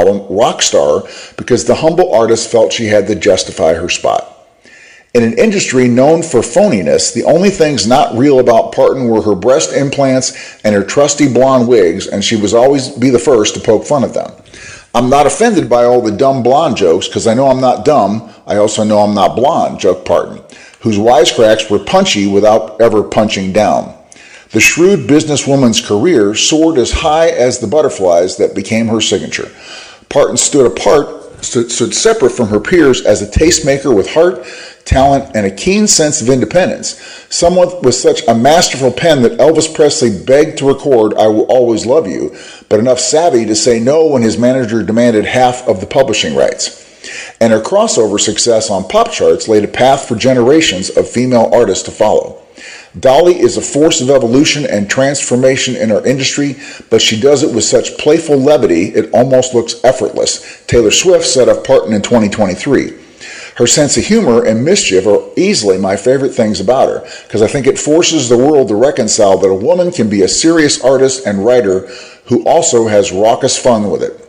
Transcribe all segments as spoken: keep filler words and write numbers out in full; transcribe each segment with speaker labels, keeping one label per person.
Speaker 1: album Rockstar because the humble artist felt she had to justify her spot. In an industry known for phoniness, the only things not real about Parton were her breast implants and her trusty blonde wigs, and she was always be the first to poke fun of them. I'm not offended by all the dumb blonde jokes because I know I'm not dumb. I also know I'm not blonde, joked Parton, whose wisecracks were punchy without ever punching down. The shrewd businesswoman's career soared as high as the butterflies that became her signature. Parton stood apart Stood, stood separate from her peers as a tastemaker with heart, talent, and a keen sense of independence. Someone with such a masterful pen that Elvis Presley begged to record I Will Always Love You, but enough savvy to say no when his manager demanded half of the publishing rights. And her crossover success on pop charts laid a path for generations of female artists to follow. Dolly is a force of evolution and transformation in our industry, but she does it with such playful levity it almost looks effortless, Taylor Swift said of Parton in twenty twenty-three. Her sense of humor and mischief are easily my favorite things about her, because I think it forces the world to reconcile that a woman can be a serious artist and writer who also has raucous fun with it.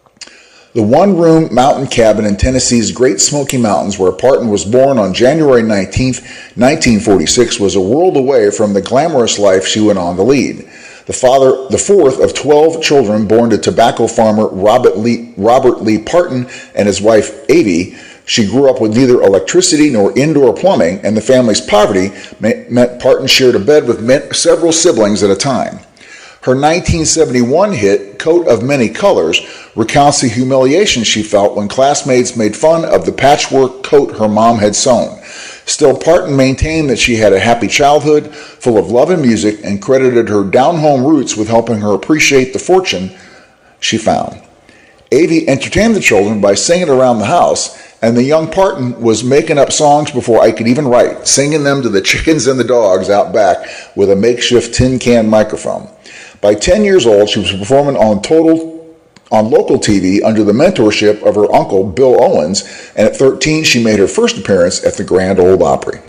Speaker 1: The one-room mountain cabin in Tennessee's Great Smoky Mountains, where Parton was born on January nineteenth, nineteen forty-six, was a world away from the glamorous life she went on to lead. The father, the fourth of twelve children born to tobacco farmer Robert Lee, Robert Lee Parton and his wife, Avie, she grew up with neither electricity nor indoor plumbing, and the family's poverty meant Parton shared a bed with several siblings at a time. Her nineteen seventy-one hit, Coat of Many Colors, recounts the humiliation she felt when classmates made fun of the patchwork coat her mom had sewn. Still, Parton maintained that she had a happy childhood, full of love and music, and credited her down-home roots with helping her appreciate the fortune she found. Avie entertained the children by singing around the house, and the young Parton was making up songs before I could even write, singing them to the chickens and the dogs out back with a makeshift tin can microphone. By ten years old, she was performing on total on local T V under the mentorship of her uncle, Bill Owens, and at thirteen, she made her first appearance at the Grand Ole Opry.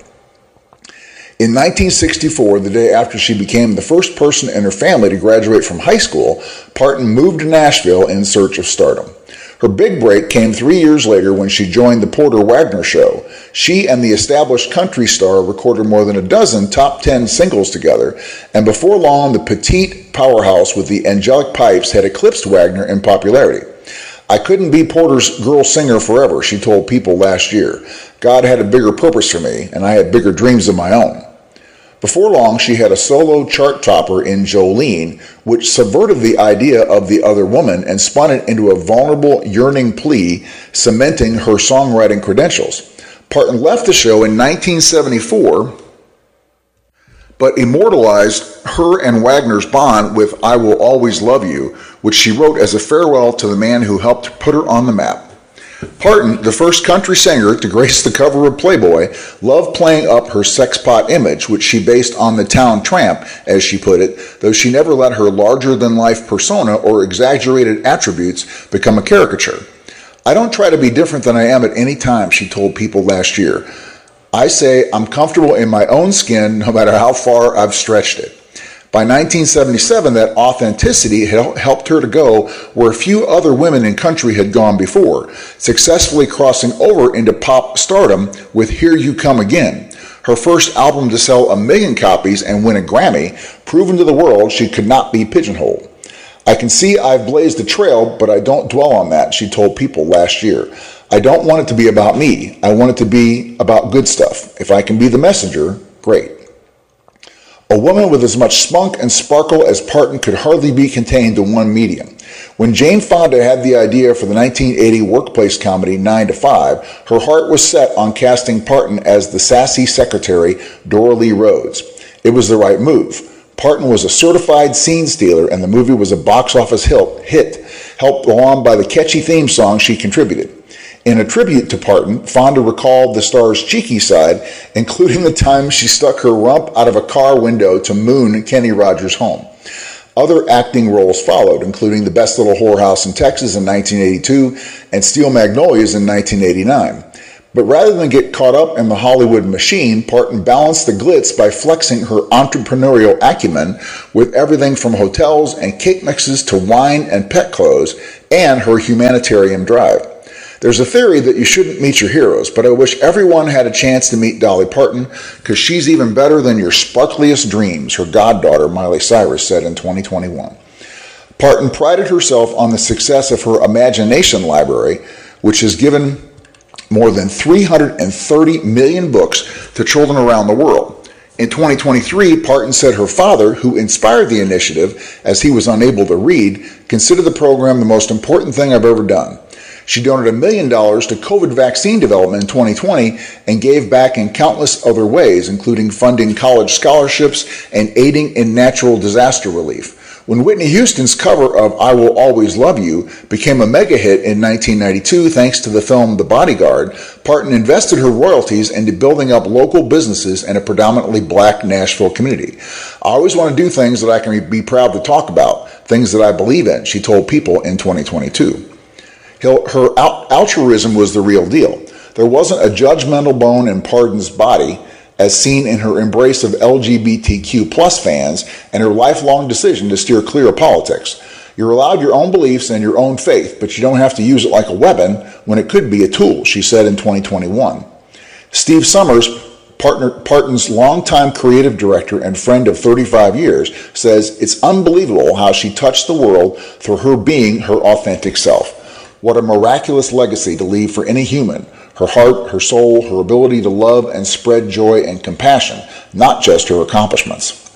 Speaker 1: In nineteen sixty-four, the day after she became the first person in her family to graduate from high school, Parton moved to Nashville in search of stardom. Her big break came three years later when she joined the Porter Wagoner Show. She and the established country star recorded more than a dozen top ten singles together, and before long, the petite powerhouse with the angelic pipes had eclipsed Wagoner in popularity. I couldn't be Porter's girl singer forever, she told People last year. God had a bigger purpose for me, and I had bigger dreams of my own. Before long, she had a solo chart topper in Jolene, which subverted the idea of the other woman and spun it into a vulnerable, yearning plea, cementing her songwriting credentials. Parton left the show in nineteen seventy-four, but immortalized her and Wagner's bond with I Will Always Love You, which she wrote as a farewell to the man who helped put her on the map. Parton, the first country singer to grace the cover of Playboy, loved playing up her sexpot image, which she based on the town tramp, as she put it, though she never let her larger-than-life persona or exaggerated attributes become a caricature. I don't try to be different than I am at any time, she told People last year. I say I'm comfortable in my own skin no matter how far I've stretched it. By nineteen seventy-seven, that authenticity helped her to go where few other women in country had gone before, successfully crossing over into pop stardom with Here You Come Again, her first album to sell a million copies and win a Grammy, proving to the world she could not be pigeonholed. I can see I've blazed a trail, but I don't dwell on that, she told People last year. I don't want it to be about me. I want it to be about good stuff. If I can be the messenger, great. A woman with as much spunk and sparkle as Parton could hardly be contained to one medium. When Jane Fonda had the idea for the nineteen eighty workplace comedy nine to five, her heart was set on casting Parton as the sassy secretary Dora Lee Rhodes. It was the right move. Parton was a certified scene stealer, and the movie was a box office hit, helped along by the catchy theme song she contributed. In a tribute to Parton, Fonda recalled the star's cheeky side, including the time she stuck her rump out of a car window to moon Kenny Rogers' home. Other acting roles followed, including The Best Little Whorehouse in Texas in nineteen eighty-two and Steel Magnolias in nineteen eighty-nine. But rather than get caught up in the Hollywood machine, Parton balanced the glitz by flexing her entrepreneurial acumen with everything from hotels and cake mixes to wine and pet clothes, and her humanitarian drive. There's a theory that you shouldn't meet your heroes, but I wish everyone had a chance to meet Dolly Parton, because she's even better than your sparkliest dreams, her goddaughter Miley Cyrus said in twenty twenty-one. Parton prided herself on the success of her imagination library, which has given more than three hundred thirty million books to children around the world. In twenty twenty-three, Parton said her father, who inspired the initiative as he was unable to read, considered the program the most important thing I've ever done. She donated a million dollars to COVID vaccine development in twenty twenty and gave back in countless other ways, including funding college scholarships and aiding in natural disaster relief. When Whitney Houston's cover of I Will Always Love You became a mega hit in nineteen ninety-two thanks to the film The Bodyguard, Parton invested her royalties into building up local businesses in a predominantly black Nashville community. I always want to do things that I can be proud to talk about, things that I believe in, she told People in twenty twenty-two. Her altruism was the real deal. There wasn't a judgmental bone in Parton's body, as seen in her embrace of L G B T Q plus fans and her lifelong decision to steer clear of politics. You're allowed your own beliefs and your own faith, but you don't have to use it like a weapon when it could be a tool, she said in twenty twenty-one. Steve Summers, partner, Parton's longtime creative director and friend of thirty-five years, says it's unbelievable how she touched the world through her being her authentic self. What a miraculous legacy to leave for any human. Her heart, her soul, her ability to love and spread joy and compassion, not just her accomplishments.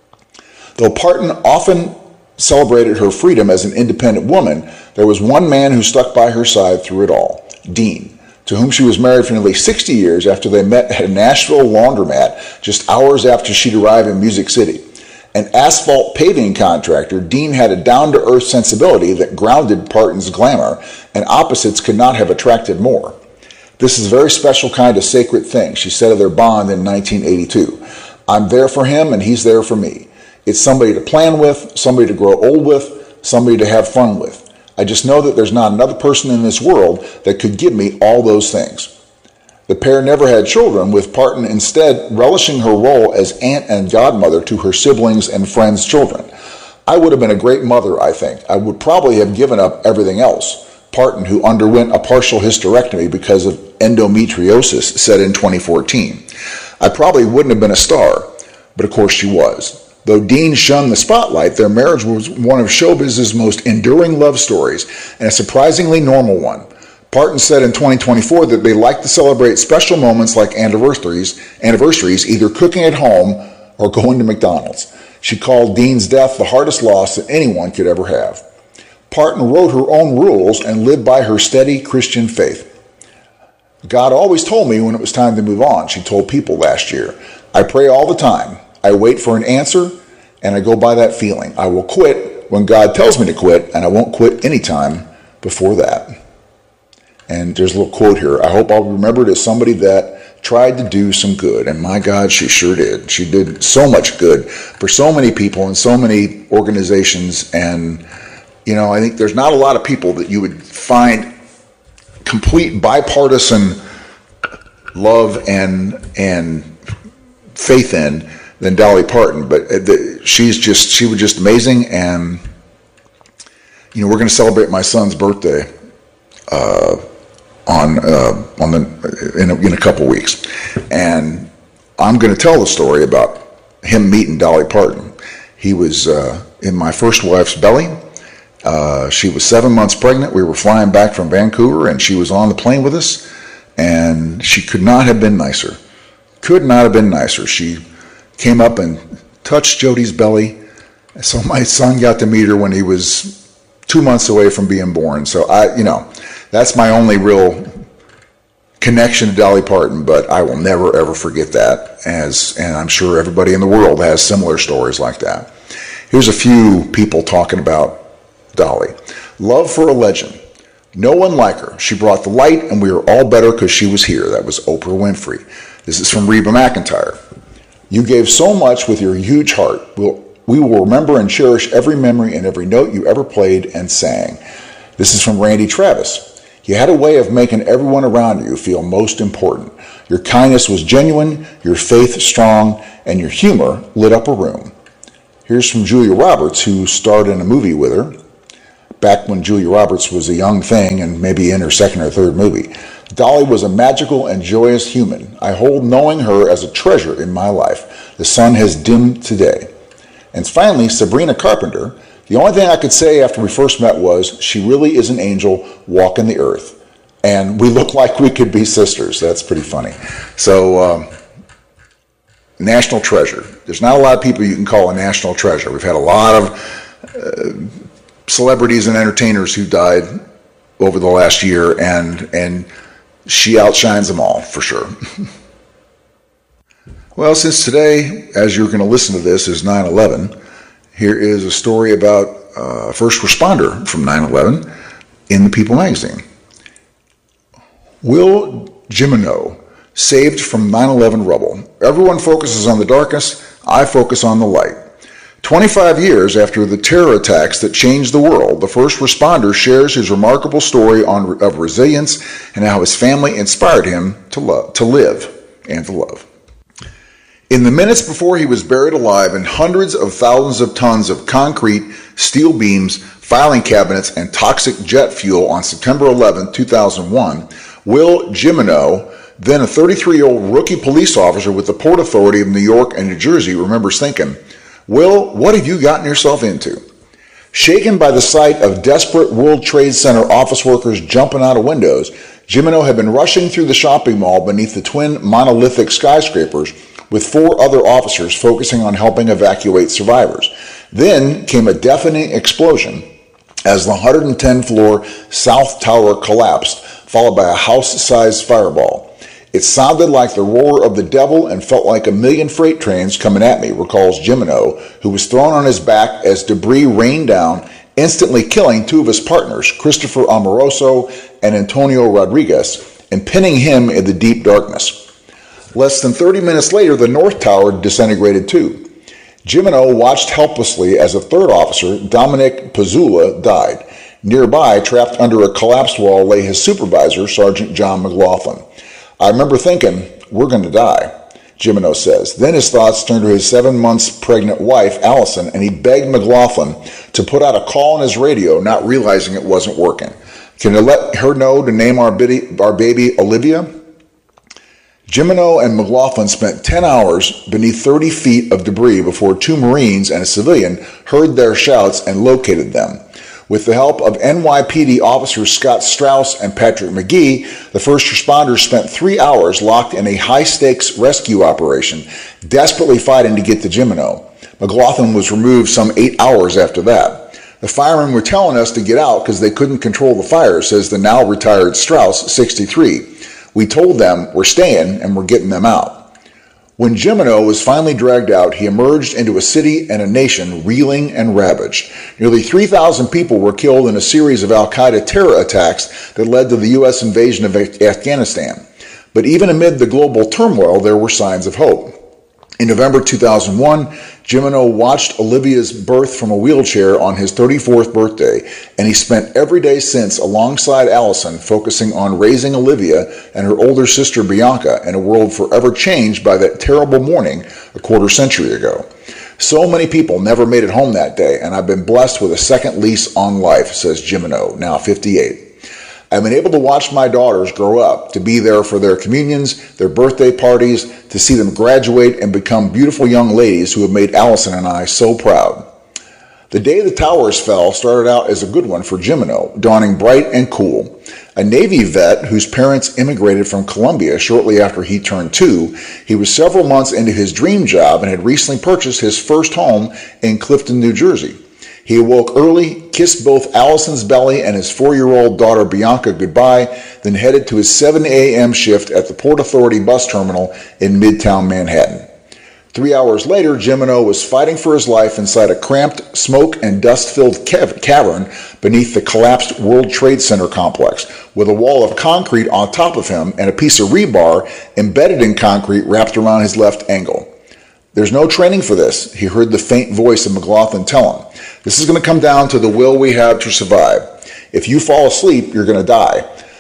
Speaker 1: Though Parton often celebrated her freedom as an independent woman, there was one man who stuck by her side through it all, Dean, to whom she was married for nearly sixty years after they met at a Nashville laundromat just hours after she'd arrived in Music City. An asphalt paving contractor, Dean had a down-to-earth sensibility that grounded Parton's glamour, and opposites could not have attracted more. This is a very special kind of sacred thing, she said of their bond in nineteen eighty-two. I'm there for him and he's there for me. It's somebody to plan with, somebody to grow old with, somebody to have fun with. I just know that there's not another person in this world that could give me all those things. The pair never had children, with Parton instead relishing her role as aunt and godmother to her siblings and friends' children. I would have been a great mother, I think. I would probably have given up everything else. Parton, who underwent a partial hysterectomy because of endometriosis, said in twenty fourteen. I probably wouldn't have been a star, but of course she was. Though Dean shunned the spotlight, their marriage was one of showbiz's most enduring love stories, and a surprisingly normal one. Parton said in twenty twenty-four that they like to celebrate special moments like anniversaries, anniversaries, either cooking at home or going to McDonald's. She called Dean's death the hardest loss that anyone could ever have. Parton wrote her own rules and lived by her steady Christian faith. God always told me when it was time to move on, she told People last year. I pray all the time. I wait for an answer, and I go by that feeling. I will quit when God tells me to quit, and I won't quit any time before that. And there's a little quote here. I hope I'll remember it as somebody that tried to do some good. And my God, she sure did. She did so much good for so many people and so many organizations. And, you know, I think there's not a lot of people that you would find complete bipartisan love and and faith in than Dolly Parton. But the, she's just, she was just amazing. And, you know, we're going to celebrate my son's birthday uh, on uh, on the in a, in a couple weeks, and I'm going to tell the story about him meeting Dolly Parton. He was uh, in my first wife's belly. Uh, she was seven months pregnant. We were flying back from Vancouver, and she was on the plane with us, and she could not have been nicer. Could not have been nicer. She came up and touched Jody's belly. So my son got to meet her when he was two months away from being born. So I, you know, that's my only real connection to Dolly Parton, but I will never, ever forget that, as, and I'm sure everybody in the world has similar stories like that. Here's a few people talking about Dolly. Love for a legend. No one like her. She brought the light, and we were all better because she was here. That was Oprah Winfrey. This is from Reba McEntire. You gave so much with your huge heart. We'll, we will remember and cherish every memory and every note you ever played and sang. This is from Randy Travis. He had a way of making everyone around you feel most important. Your kindness was genuine, your faith strong, and your humor lit up a room. Here's from Julia Roberts, who starred in a movie with her, back when Julia Roberts was a young thing and maybe in her second or third movie. Dolly was a magical and joyous human. I hold knowing her as a treasure in my life. The sun has dimmed today. And finally, Sabrina Carpenter. The only thing I could say after we first met was, she really is an angel walking the earth. And we look like we could be sisters. That's pretty funny. So, um, national treasure. There's not a lot of people you can call a national treasure. We've had a lot of uh, celebrities and entertainers who died over the last year, and and she outshines them all, for sure. Well, since today, as you're going to listen to this, is nine eleven, here is a story about a first responder from nine eleven in the People magazine. Will Jimeno, saved from nine eleven rubble. Everyone focuses on the darkness. I focus on the light. twenty-five years after the terror attacks that changed the world, the first responder shares his remarkable story on, of resilience and how his family inspired him to love, to live and to love. In the minutes before he was buried alive in hundreds of thousands of tons of concrete, steel beams, filing cabinets, and toxic jet fuel on September eleventh, two thousand one, Will Jimeno, then a thirty-three-year-old rookie police officer with the Port Authority of New York and New Jersey, remembers thinking, "Will, what have you gotten yourself into?" Shaken by the sight of desperate World Trade Center office workers jumping out of windows, Jimeno had been rushing through the shopping mall beneath the twin monolithic skyscrapers with four other officers focusing on helping evacuate survivors. Then came a deafening explosion as the one hundred ten floor South Tower collapsed, followed by a house-sized fireball. It sounded like the roar of the devil and felt like a million freight trains coming at me, recalls Jimeno, who was thrown on his back as debris rained down, instantly killing two of his partners, Christopher Amoroso and Antonio Rodriguez, and pinning him in the deep darkness. Less than thirty minutes later, the North Tower disintegrated too. Jimeno watched helplessly as a third officer, Dominic Pizzula, died. Nearby, trapped under a collapsed wall, lay his supervisor, Sergeant John McLaughlin. "I remember thinking, we're going to die," Jimeno says. Then his thoughts turned to his seven months pregnant wife, Allison, and he begged McLaughlin to put out a call on his radio, not realizing it wasn't working. "Can you let her know to name our baby, our baby Olivia?" Jimeno and McLaughlin spent ten hours beneath thirty feet of debris before two Marines and a civilian heard their shouts and located them. With the help of N Y P D officers Scott Strauss and Patrick McGee, the first responders spent three hours locked in a high-stakes rescue operation, desperately fighting to get to Jimeno. McLaughlin was removed some eight hours after that. "The firemen were telling us to get out because they couldn't control the fire," says the now-retired Strauss, sixty-three. "We told them we're staying and we're getting them out." When Jimeno was finally dragged out, he emerged into a city and a nation reeling and ravaged. Nearly three thousand people were killed in a series of al-Qaeda terror attacks that led to the U S invasion of Afghanistan. But even amid the global turmoil, there were signs of hope. In November two thousand one, Jimeno watched Olivia's birth from a wheelchair on his thirty-fourth birthday, and he spent every day since alongside Allison focusing on raising Olivia and her older sister Bianca in a world forever changed by that terrible morning a quarter century ago. "So many people never made it home that day, and I've been blessed with a second lease on life," says Jimeno, now fifty-eight. "I've been able to watch my daughters grow up, to be there for their communions, their birthday parties, to see them graduate and become beautiful young ladies who have made Allison and I so proud." The day the towers fell started out as a good one for Jimeno, dawning bright and cool. A Navy vet whose parents immigrated from Colombia shortly after he turned two, he was several months into his dream job and had recently purchased his first home in Clifton, New Jersey. He awoke early, kissed both Allison's belly and his four-year-old daughter Bianca goodbye, then headed to his seven a.m. shift at the Port Authority bus terminal in Midtown Manhattan. Three hours later, Jimeno was fighting for his life inside a cramped, smoke and dust-filled cav- cavern beneath the collapsed World Trade Center complex, with a wall of concrete on top of him and a piece of rebar embedded in concrete wrapped around his left ankle. "There's no training for this," he heard the faint voice of McLaughlin tell him. "This is going to come down to the will we have to survive. If you fall asleep, you're going to die.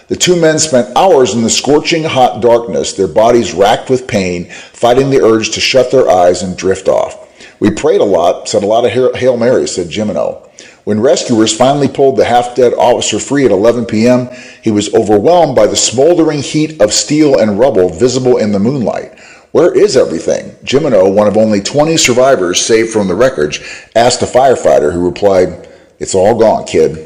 Speaker 1: The two men spent hours in the scorching hot darkness, their bodies racked with pain, fighting the urge to shut their eyes and drift off. We prayed a lot, said a lot of Hail Marys, said Jimeno. When rescuers finally pulled the half-dead officer free at eleven p.m., he was overwhelmed by the smoldering heat of steel and rubble visible in the moonlight. Where is everything? Jimeno, one of only twenty survivors saved from the wreckage, asked a firefighter who replied, "It's all gone, kid."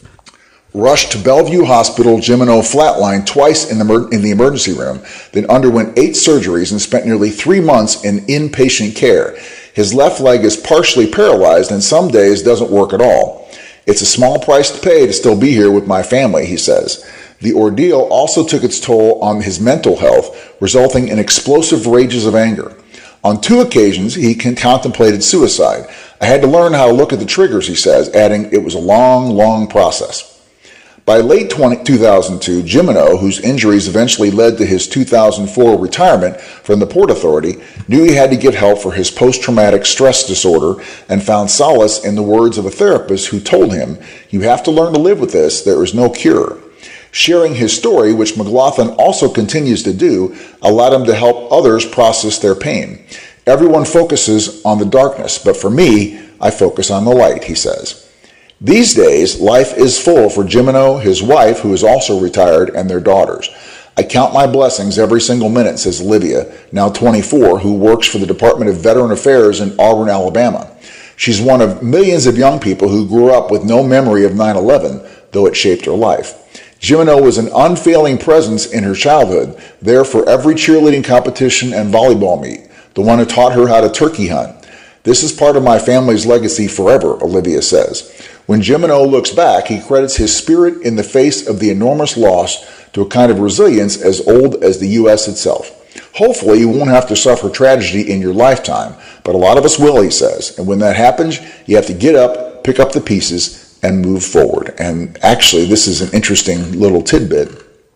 Speaker 1: Rushed to Bellevue Hospital, Jimeno flatlined twice in the, in the emergency room, then underwent eight surgeries and spent nearly three months in inpatient care. His left leg is partially paralyzed and some days doesn't work at all. "It's a small price to pay to still be here with my family," he says. The ordeal also took its toll on his mental health, resulting in explosive rages of anger. On two occasions, he contemplated suicide. "I had to learn how to look at the triggers," he says, adding, "It was a long, long process." By late two thousand two, Jimeno, whose injuries eventually led to his two thousand four retirement from the Port Authority, knew he had to get help for his post-traumatic stress disorder and found solace in the words of a therapist who told him, "You have to learn to live with this. There is no cure." Sharing his story, which McLaughlin also continues to do, allowed him to help others process their pain. "Everyone focuses on the darkness, but for me, I focus on the light," he says. These days, life is full for Jimeno, his wife, who is also retired, and their daughters. "I count my blessings every single minute," says Olivia, now twenty-four, who works for the Department of Veteran Affairs in Auburn, Alabama. She's one of millions of young people who grew up with no memory of nine eleven, though it shaped her life. Jimeno was an unfailing presence in her childhood, there for every cheerleading competition and volleyball meet, the one who taught her how to turkey hunt. "This is part of my family's legacy forever," Olivia says. When Jimeno looks back, he credits his spirit in the face of the enormous loss to a kind of resilience as old as the U S itself. "Hopefully you won't have to suffer tragedy in your lifetime, but a lot of us will," he says. "And when that happens, you have to get up, pick up the pieces, and move forward." And actually, this is an interesting little tidbit.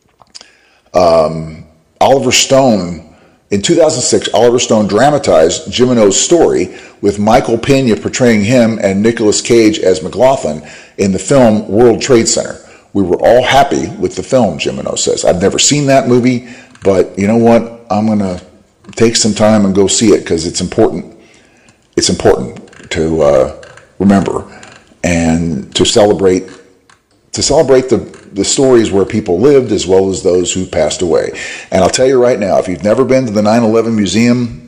Speaker 1: Um, Oliver Stone, in two thousand six, Oliver Stone dramatized Jimeno's story with Michael Pena portraying him and Nicolas Cage as McLaughlin in the film World Trade Center. "We were all happy with the film," Jimeno says. "I've never seen that movie, but you know what? I'm going to take some time and go see it because it's important. It's important to uh, remember and to celebrate to celebrate the, the stories where people lived as well as those who passed away." And I'll tell you right now, if you've never been to the nine eleven Museum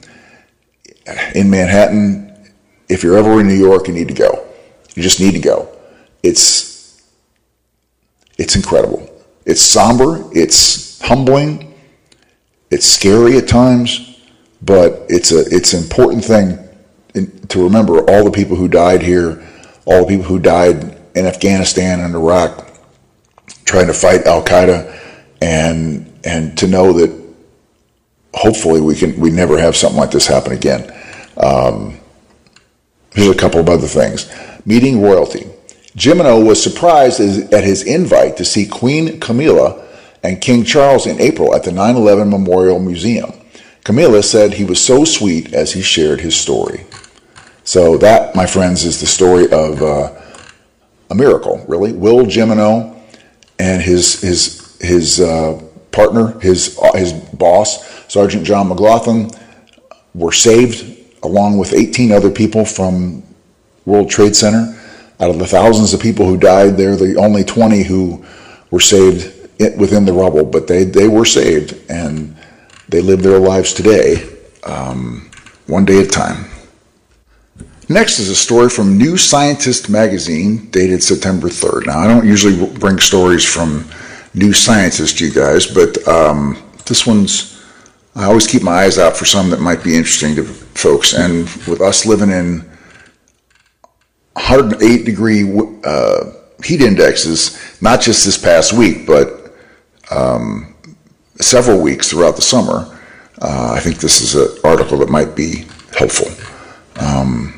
Speaker 1: in Manhattan, if you're ever in New York, you need to go. You just need to go. It's it's incredible. It's somber. It's humbling. It's scary at times, but it's a it's an important thing in, to remember all the people who died here, all the people who died in Afghanistan and Iraq trying to fight Al-Qaeda, and and to know that hopefully we can we never have something like this happen again. Um, here's a couple of other things. Meeting royalty. Jimeno was surprised at his invite to see Queen Camilla and King Charles in April at the nine eleven Memorial Museum. Camilla said he was so sweet as he shared his story. So that, my friends, is the story of uh, a miracle, really. Will Jimeno and his his his uh, partner, his his boss, Sergeant John McLaughlin, were saved along with eighteen other people from World Trade Center. Out of the thousands of people who died, they're the only twenty who were saved within the rubble, but they, they were saved, and they live their lives today, um, one day at a time. Next is a story from New Scientist magazine, dated September third. Now, I don't usually bring stories from New Scientist, you guys, but um, this one's, I always keep my eyes out for some that might be interesting to folks, and with us living in one hundred eight degree uh, heat indexes, not just this past week, but um, several weeks throughout the summer, uh, I think this is an article that might be helpful. Um,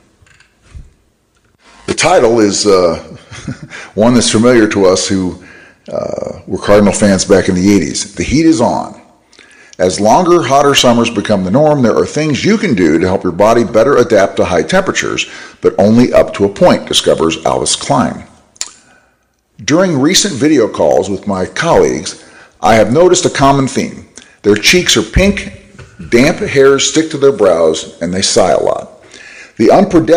Speaker 1: the title is uh, one that's familiar to us who uh, were Cardinal fans back in the eighties. The heat is on. As longer, hotter summers become the norm, there are things you can do to help your body better adapt to high temperatures, but only up to a point, discovers Alice Klein. During recent video calls with my colleagues, I have noticed a common theme. Their cheeks are pink, damp hairs stick to their brows, and they sigh a lot. The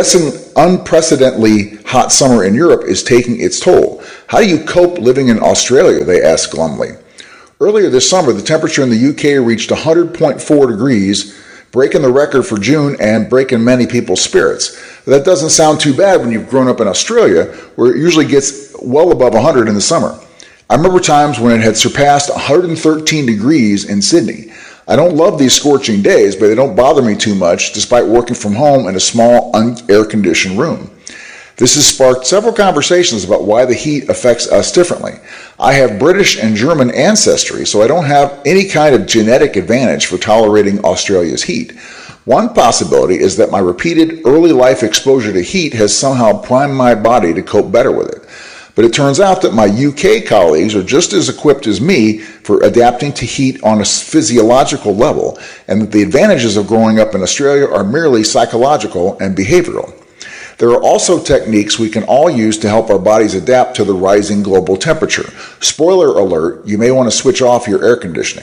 Speaker 1: unprecedentedly hot summer in Europe is taking its toll. How do you cope living in Australia? They ask glumly. Earlier this summer, the temperature in the U K reached one hundred point four degrees, breaking the record for June and breaking many people's spirits. That doesn't sound too bad when you've grown up in Australia, where it usually gets well above one hundred in the summer. I remember times when it had surpassed one hundred thirteen degrees in Sydney. I don't love these scorching days, but they don't bother me too much despite working from home in a small, un-air-conditioned room. This has sparked several conversations about why the heat affects us differently. I have British and German ancestry, so I don't have any kind of genetic advantage for tolerating Australia's heat. One possibility is that my repeated early life exposure to heat has somehow primed my body to cope better with it. But it turns out that my U K colleagues are just as equipped as me for adapting to heat on a physiological level, and that the advantages of growing up in Australia are merely psychological and behavioral. There are also techniques we can all use to help our bodies adapt to the rising global temperature. Spoiler alert, you may want to switch off your air conditioning.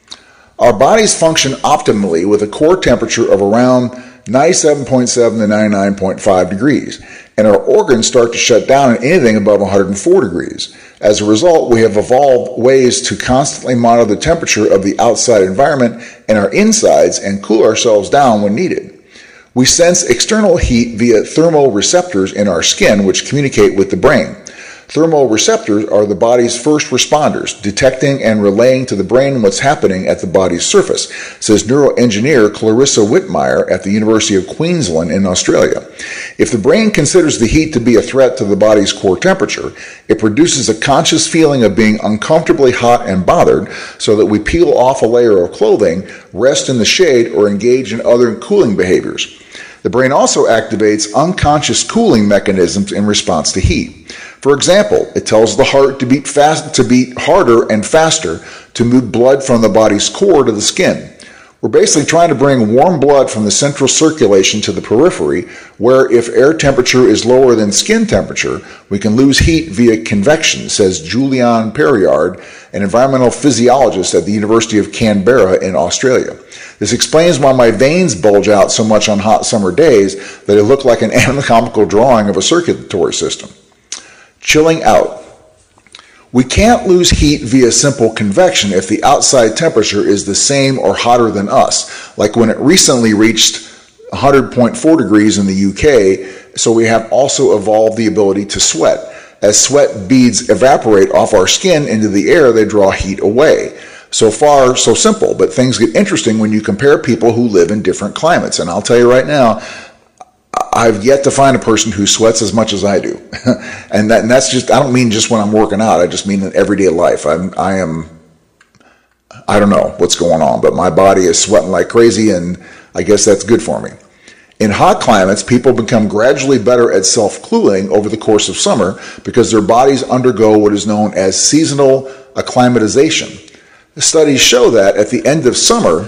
Speaker 1: Our bodies function optimally with a core temperature of around ninety-seven point seven to ninety-nine point five degrees, and our organs start to shut down at anything above one hundred four degrees. As a result, we have evolved ways to constantly monitor the temperature of the outside environment and our insides and cool ourselves down when needed. We sense external heat via thermoreceptors in our skin, which communicate with the brain. Thermoreceptors are the body's first responders, detecting and relaying to the brain what's happening at the body's surface, says neuroengineer Clarissa Whitmire at the University of Queensland in Australia. If the brain considers the heat to be a threat to the body's core temperature, it produces a conscious feeling of being uncomfortably hot and bothered, so that we peel off a layer of clothing, rest in the shade, or engage in other cooling behaviors. The brain also activates unconscious cooling mechanisms in response to heat. For example, it tells the heart to beat fast, to beat harder and faster to move blood from the body's core to the skin. We're basically trying to bring warm blood from the central circulation to the periphery, where if air temperature is lower than skin temperature, we can lose heat via convection, says Julian Perriard, an environmental physiologist at the University of Canberra in Australia. This explains why my veins bulge out so much on hot summer days that it look like an anatomical drawing of a circulatory system. Chilling out. We can't lose heat via simple convection if the outside temperature is the same or hotter than us, like when it recently reached one hundred point four degrees in the U K, so we have also evolved the ability to sweat. As sweat beads evaporate off our skin into the air, they draw heat away. So far, so simple, but things get interesting when you compare people who live in different climates. And I'll tell you right now, I've yet to find a person who sweats as much as I do. and, that, and that's just, I don't mean just when I'm working out. I just mean in everyday life. I'm, I am, I don't know what's going on, but my body is sweating like crazy, and I guess that's good for me. In hot climates, people become gradually better at self-cooling over the course of summer because their bodies undergo what is known as seasonal acclimatization. The studies show that at the end of summer,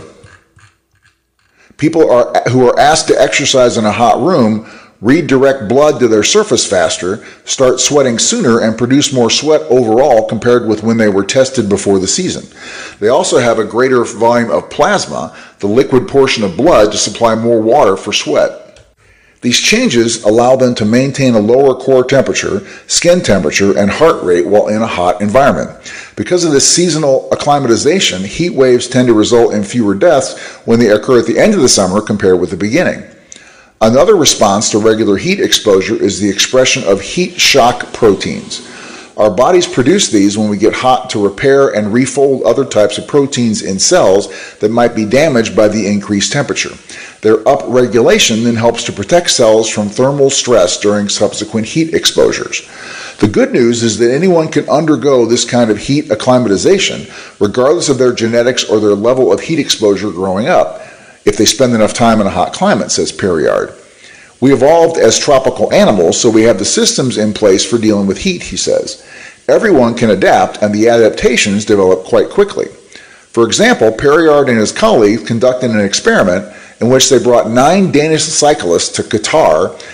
Speaker 1: people are, who are asked to exercise in a hot room redirect blood to their surface faster, start sweating sooner, and produce more sweat overall compared with when they were tested before the season. They also have a greater volume of plasma, the liquid portion of blood, to supply more water for sweat. These changes allow them to maintain a lower core temperature, skin temperature, and heart rate while in a hot environment. Because of this seasonal acclimatization, heat waves tend to result in fewer deaths when they occur at the end of the summer compared with the beginning. Another response to regular heat exposure is the expression of heat shock proteins. Our bodies produce these when we get hot to repair and refold other types of proteins in cells that might be damaged by the increased temperature. Their upregulation then helps to protect cells from thermal stress during subsequent heat exposures. The good news is that anyone can undergo this kind of heat acclimatization, regardless of their genetics or their level of heat exposure growing up, if they spend enough time in a hot climate, says Perriard. We evolved as tropical animals, so we have the systems in place for dealing with heat, he says. Everyone can adapt, and the adaptations develop quite quickly. For example, Perriard and his colleagues conducted an experiment in which they brought nine Danish cyclists to Qatar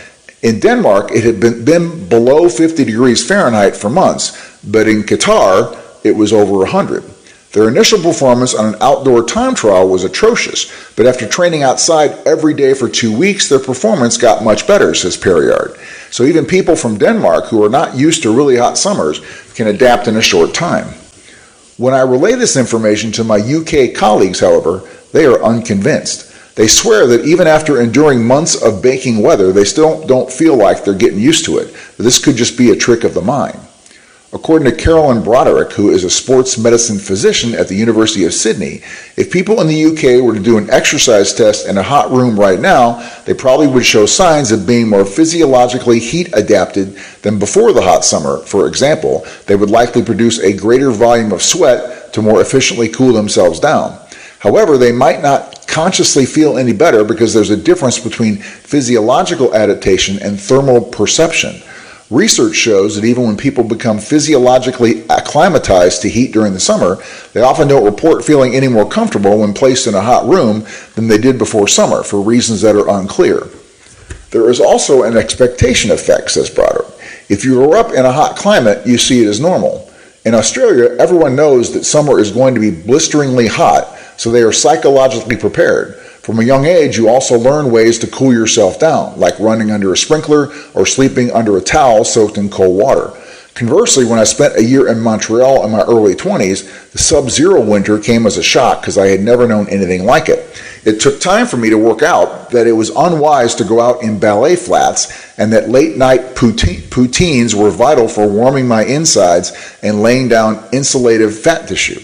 Speaker 1: In Denmark, it had been, been below fifty degrees Fahrenheit for months, but in Qatar, it was over one hundred. Their initial performance on an outdoor time trial was atrocious, but after training outside every day for two weeks, their performance got much better, says Perriard. So even people from Denmark who are not used to really hot summers can adapt in a short time. When I relay this information to my U K colleagues, however, they are unconvinced. They swear that even after enduring months of baking weather, they still don't feel like they're getting used to it. This could just be a trick of the mind. According to Carolyn Broderick, who is a sports medicine physician at the University of Sydney, if people in the U K were to do an exercise test in a hot room right now, they probably would show signs of being more physiologically heat adapted than before the hot summer. For example, they would likely produce a greater volume of sweat to more efficiently cool themselves down. However, they might not consciously feel any better because there's a difference between physiological adaptation and thermal perception. Research shows that even when people become physiologically acclimatized to heat during the summer, they often don't report feeling any more comfortable when placed in a hot room than they did before summer, for reasons that are unclear. There is also an expectation effect, says Broderick. If you grow up in a hot climate, you see it as normal. In Australia, everyone knows that summer is going to be blisteringly hot, so they are psychologically prepared. From a young age, you also learn ways to cool yourself down, like running under a sprinkler or sleeping under a towel soaked in cold water. Conversely, when I spent a year in Montreal in my early twenties, the sub-zero winter came as a shock because I had never known anything like it. It took time for me to work out that it was unwise to go out in ballet flats and that late-night poutine, poutines were vital for warming my insides and laying down insulative fat tissue.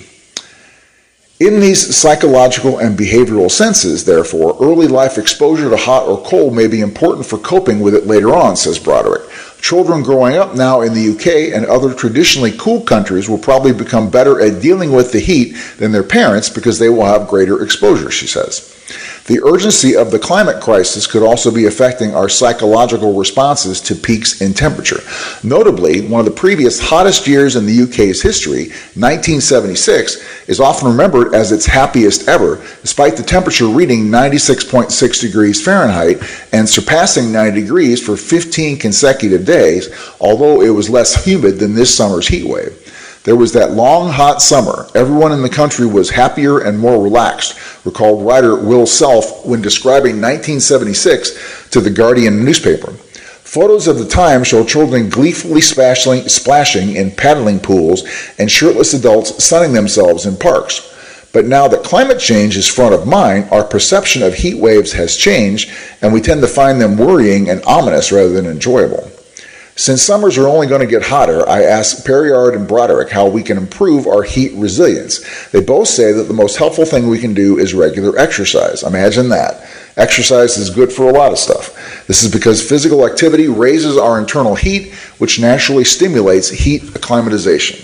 Speaker 1: In these psychological and behavioral senses, therefore, early life exposure to hot or cold may be important for coping with it later on, says Broderick. Children growing up now in the U K and other traditionally cool countries will probably become better at dealing with the heat than their parents because they will have greater exposure, she says. The urgency of the climate crisis could also be affecting our psychological responses to peaks in temperature. Notably, one of the previous hottest years in the U K's history, nineteen seventy-six, is often remembered as its happiest ever, despite the temperature reading ninety-six point six degrees Fahrenheit and surpassing ninety degrees for fifteen consecutive days, although it was less humid than this summer's heat wave. There was that long, hot summer. Everyone in the country was happier and more relaxed, recalled writer Will Self when describing nineteen seventy-six to the Guardian newspaper. Photos of the time show children gleefully splashing, splashing in paddling pools and shirtless adults sunning themselves in parks. But now that climate change is front of mind, our perception of heat waves has changed, and we tend to find them worrying and ominous rather than enjoyable. Since summers are only going to get hotter, I asked Perriard and Broderick how we can improve our heat resilience. They both say that the most helpful thing we can do is regular exercise. Imagine that. Exercise is good for a lot of stuff. This is because physical activity raises our internal heat, which naturally stimulates heat acclimatization.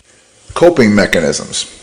Speaker 1: Coping mechanisms.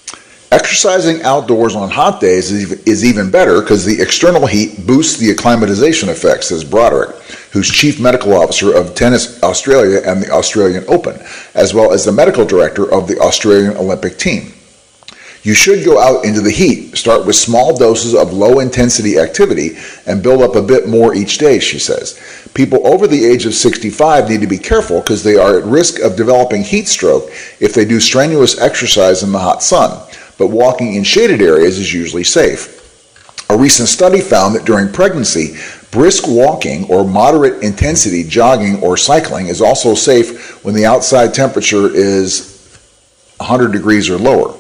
Speaker 1: Exercising outdoors on hot days is even better because the external heat boosts the acclimatization effect, says Broderick, who's chief medical officer of Tennis Australia and the Australian Open, as well as the medical director of the Australian Olympic team. You should go out into the heat, start with small doses of low-intensity activity, and build up a bit more each day, she says. People over the age of sixty-five need to be careful because they are at risk of developing heat stroke if they do strenuous exercise in the hot sun, but walking in shaded areas is usually safe. A recent study found that during pregnancy, brisk walking or moderate intensity jogging or cycling is also safe when the outside temperature is one hundred degrees or lower.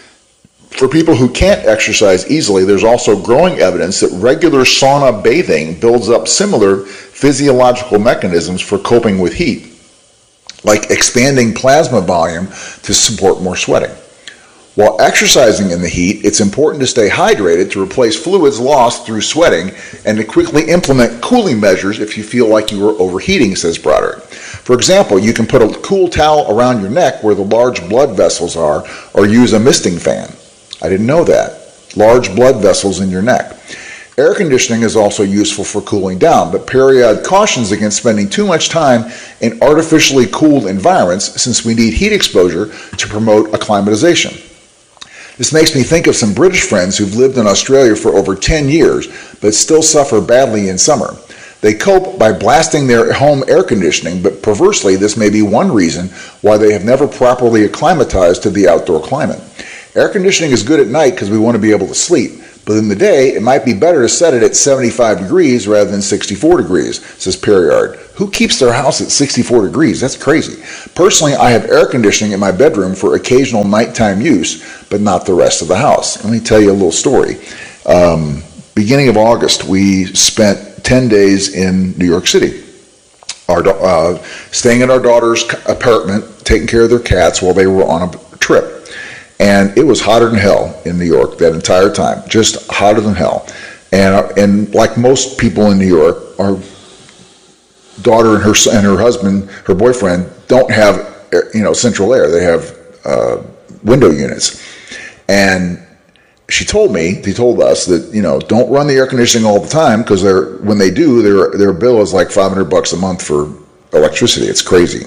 Speaker 1: For people who can't exercise easily, there's also growing evidence that regular sauna bathing builds up similar physiological mechanisms for coping with heat, like expanding plasma volume to support more sweating. While exercising in the heat, it's important to stay hydrated to replace fluids lost through sweating and to quickly implement cooling measures if you feel like you are overheating, says Broderick. For example, you can put a cool towel around your neck where the large blood vessels are, or use a misting fan. I didn't know that. Large blood vessels in your neck. Air conditioning is also useful for cooling down, but Perriard cautions against spending too much time in artificially cooled environments since we need heat exposure to promote acclimatization. This makes me think of some British friends who've lived in Australia for over ten years but still suffer badly in summer. They cope by blasting their home air conditioning, but perversely, this may be one reason why they have never properly acclimatized to the outdoor climate. Air conditioning is good at night because we want to be able to sleep, but in the day, it might be better to set it at seventy-five degrees rather than sixty-four degrees, says Perriard. Who keeps their house at sixty-four degrees? That's crazy. Personally, I have air conditioning in my bedroom for occasional nighttime use, but not the rest of the house. Let me tell you a little story. Um, beginning of August, we spent ten days in New York City, our, uh, staying in our daughter's apartment, taking care of their cats while they were on a trip. And it was hotter than hell in New York that entire time, just hotter than hell. And and like most people in New York, our daughter and her and her husband, her boyfriend, don't have you know central air. They have uh, window units. And she told me, they told us that you know don't run the air conditioning all the time because they're when they do, their their bill is like five hundred bucks a month for electricity. It's crazy.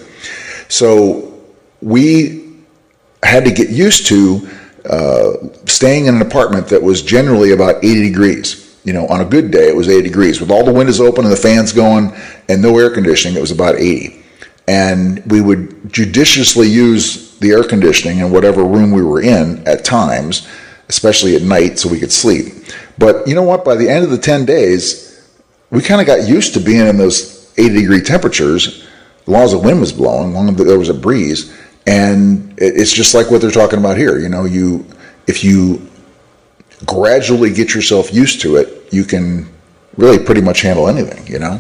Speaker 1: So we had to get used to uh, staying in an apartment that was generally about eighty degrees. You know, on a good day, it was eighty degrees. With all the windows open and the fans going and no air conditioning, it was about eighty. And we would judiciously use the air conditioning in whatever room we were in at times, especially at night, so we could sleep. But you know what? By the end of the ten days, we kind of got used to being in those eighty degree temperatures, as long as the wind was blowing, as long as there was a breeze. And it's just like what they're talking about here. You know, you if you gradually get yourself used to it, you can really pretty much handle anything, you know.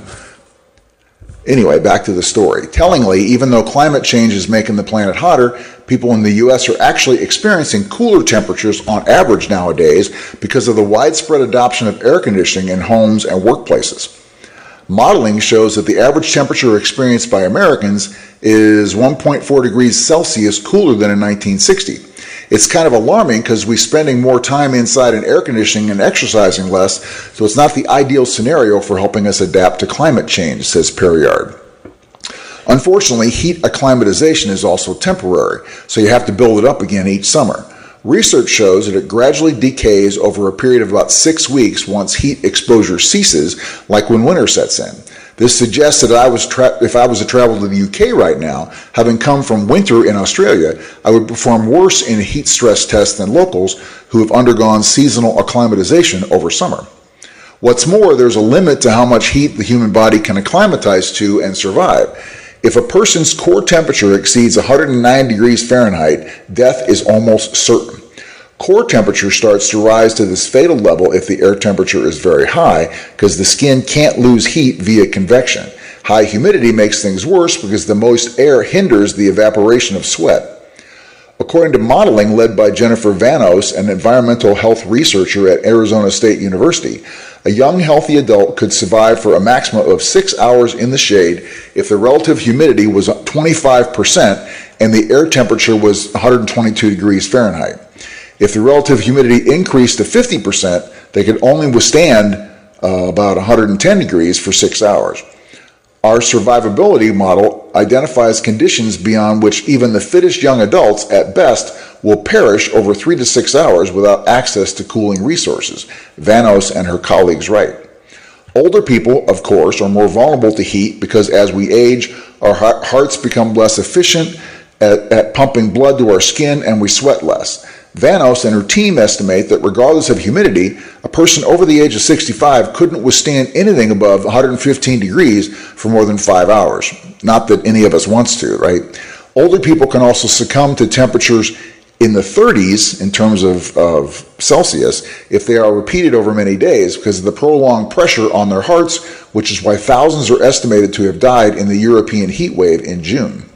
Speaker 1: Anyway, back to the story. Tellingly, even though climate change is making the planet hotter, people in the U S are actually experiencing cooler temperatures on average nowadays because of the widespread adoption of air conditioning in homes and workplaces. Modeling shows that the average temperature experienced by Americans is one point four degrees Celsius cooler than in nineteen sixty. It's kind of alarming because we're spending more time inside in air conditioning and exercising less, so it's not the ideal scenario for helping us adapt to climate change, says Perriard. Unfortunately, heat acclimatization is also temporary, so you have to build it up again each summer. Research shows that it gradually decays over a period of about six weeks once heat exposure ceases, like when winter sets in. This suggests that I was tra- if I was to travel to the U K right now, having come from winter in Australia, I would perform worse in a heat stress test than locals who have undergone seasonal acclimatization over summer. What's more, there's a limit to how much heat the human body can acclimatize to and survive. If a person's core temperature exceeds one hundred nine degrees Fahrenheit, death is almost certain. Core temperature starts to rise to this fatal level if the air temperature is very high, because the skin can't lose heat via convection. High humidity makes things worse because the moist air hinders the evaporation of sweat. According to modeling led by Jennifer Vanos, an environmental health researcher at Arizona State University, a young healthy adult could survive for a maximum of six hours in the shade if the relative humidity was twenty-five percent and the air temperature was one hundred twenty-two degrees Fahrenheit. If the relative humidity increased to fifty percent, they could only withstand uh, about one hundred ten degrees for six hours. Our survivability model identifies conditions beyond which even the fittest young adults, at best, will perish over three to six hours without access to cooling resources, Vanos and her colleagues write. Older people, of course, are more vulnerable to heat because as we age, our hearts become less efficient at, at pumping blood to our skin and we sweat less. Vanos and her team estimate that regardless of humidity, a person over the age of sixty-five couldn't withstand anything above one hundred fifteen degrees for more than five hours. Not that any of us wants to, right? Older people can also succumb to temperatures in the thirties in terms of, of Celsius if they are repeated over many days because of the prolonged pressure on their hearts, which is why thousands are estimated to have died in the European heat wave in June.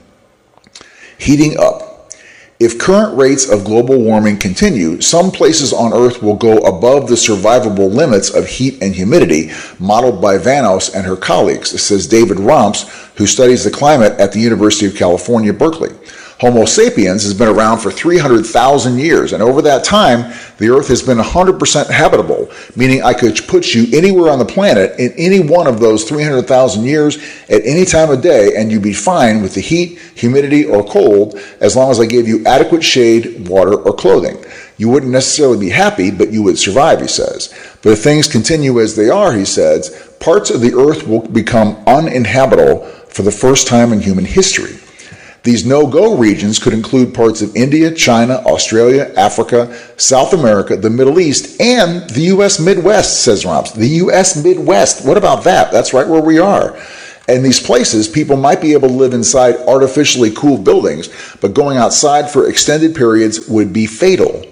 Speaker 1: Heating up. If current rates of global warming continue, some places on Earth will go above the survivable limits of heat and humidity modeled by Vanos and her colleagues, says David Romps, who studies the climate at the University of California, Berkeley. Homo sapiens has been around for three hundred thousand years, and over that time, the Earth has been one hundred percent habitable, meaning I could put you anywhere on the planet in any one of those three hundred thousand years at any time of day, and you'd be fine with the heat, humidity, or cold, as long as I gave you adequate shade, water, or clothing. You wouldn't necessarily be happy, but you would survive, he says. But if things continue as they are, he says, parts of the earth will become uninhabitable for the first time in human history. These no-go regions could include parts of India, China, Australia, Africa, South America, the Middle East, and the U S Midwest, says Romps. The U S Midwest, what about that? That's right where we are. In these places, people might be able to live inside artificially cooled buildings, but going outside for extended periods would be fatal.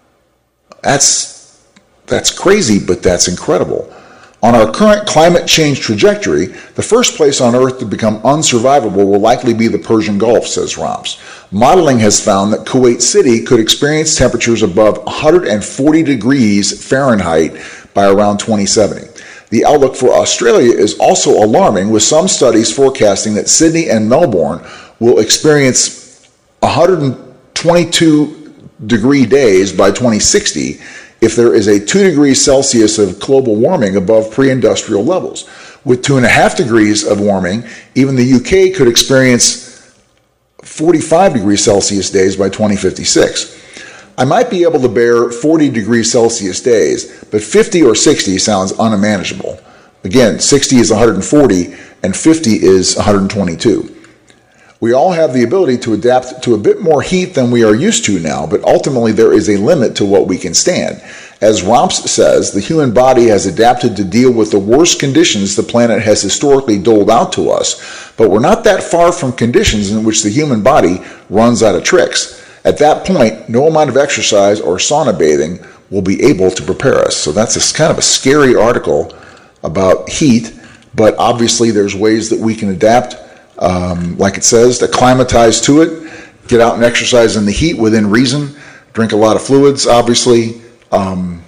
Speaker 1: That's, that's crazy, but that's incredible. On our current climate change trajectory, the first place on Earth to become unsurvivable will likely be the Persian Gulf, says Romps. Modeling has found that Kuwait City could experience temperatures above one hundred forty degrees Fahrenheit by around twenty seventy. The outlook for Australia is also alarming, with some studies forecasting that Sydney and Melbourne will experience one hundred twenty-two degree days by twenty sixty if there is a two degrees Celsius of global warming above pre-industrial levels. With two and a half degrees of warming, even the U K could experience forty-five degrees Celsius days by twenty fifty-six. I might be able to bear forty degrees Celsius days, but fifty or sixty sounds unmanageable. Again, sixty is one hundred forty and fifty is one hundred twenty-two. We all have the ability to adapt to a bit more heat than we are used to now, but ultimately there is a limit to what we can stand. As Romps says, the human body has adapted to deal with the worst conditions the planet has historically doled out to us, but we're not that far from conditions in which the human body runs out of tricks. At that point, no amount of exercise or sauna bathing will be able to prepare us. So that's a, kind of a scary article about heat, but obviously there's ways that we can adapt. Um, like it says, to acclimatize to it, get out and exercise in the heat within reason, drink a lot of fluids, obviously. Um,